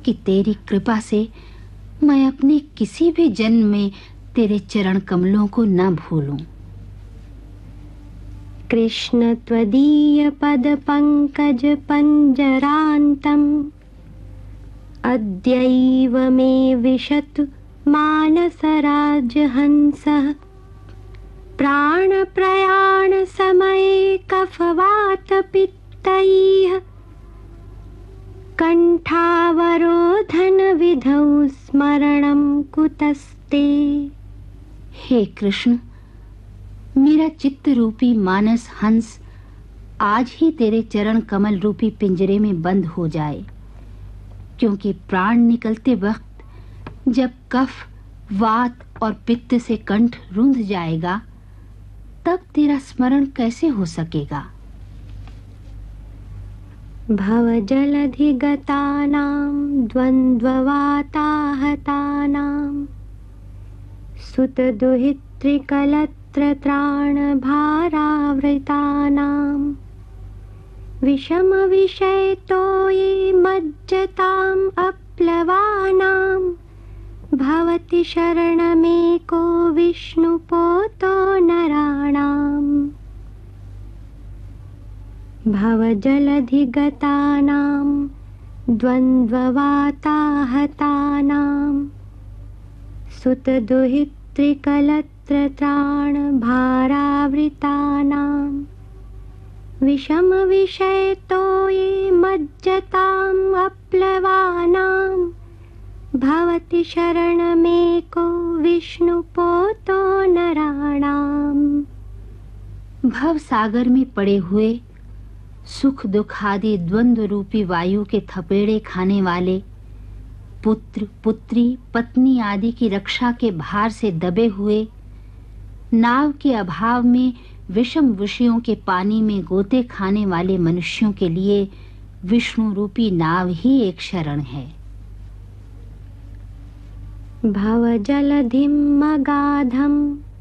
कि तेरी कृपा से मैं अपने किसी भी जन्म में तेरे चरण कमलों को न भूलूं। कृष्ण त्वदीय पद पंकज पंजरान्तम् अद्यैव मे विशतु मानसराजहंसः। प्राणप्रयाण समये कफवातपित्तैः कंठावरोधन विधौ स्मरणं कुतस्ते। हे कृष्ण, मेरा चित्त रूपी मानस हंस आज ही तेरे चरण कमल रूपी पिंजरे में बंद हो जाए, क्योंकि प्राण निकलते वक्त जब कफ, वात और पित्त से कंठ रुंध जाएगा, तब तेरा स्मरण कैसे हो सकेगा। भवजलधिगतानां द्वन्द्ववाताहतानां सुतदुहितृकलत्रत्राणभारावृतानां विषमविषयतो ये मज्जताम् अप्लवानां भवति शरणमेको विष्णुपोतो नराणाम्। भवजलधिगतानां द्वन्द्ववाताहतानां सुतदुहितृकलत्रत्राणभारावृतानां विषमविषयतो ये मज्जताम् अप्लवानां भवति शरणमेको विष्णुपोतो नराणाम्। भव सागर में पड़े हुए सुख दुख आदि द्वंद्व रूपी वायु के थपेड़े खाने वाले, पुत्र पुत्री पत्नी आदि की रक्षा के भार से दबे हुए, नाव के अभाव में विषम विषयों के पानी में गोते खाने वाले मनुष्यों के लिए विष्णु रूपी नाव ही एक शरण है। भवजलधिम् अगाधम्